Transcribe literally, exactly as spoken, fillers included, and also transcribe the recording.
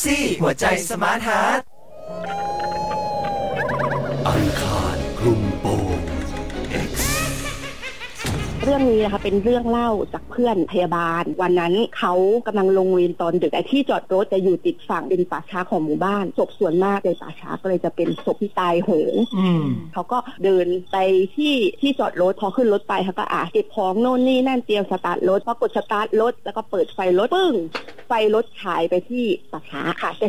ซี่หัวใจสมาร์ทฮาร์ทอังคารคลุมโปง X เรื่องนี้นะคะเป็นเรื่องเล่าจากเพื่อนพยาบาลวันนั้นเขากำลังลงเวรตอนดึกแต่ที่จอดรถจะอยู่ติดฝั่งเป็นป่าช้าของหมู่บ้านศพส่วนมากในป่าช้าก็เลยจะเป็นศพที่ตายโหงเขาก็เดินไปที่ที่จอดรถพอขึ้นรถไปเขาก็อ่ะเก็บของโน่นนี่นั่นเตรียมสตาร์ทรถพอกดสตาร์ทรถแล้วก็เปิดไฟรถปึ้งไฟรถฉายไปที่ป่าช้าค่ะแต่